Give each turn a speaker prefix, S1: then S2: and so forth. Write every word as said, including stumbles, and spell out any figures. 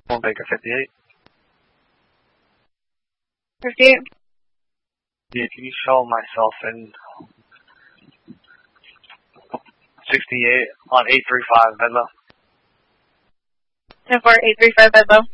S1: One Baker fifty-eight.
S2: fifty-eight.
S1: Yeah, can you show myself in sixty-eight on eight three five Bedlow?
S2: ten four, eight three five Bedlow.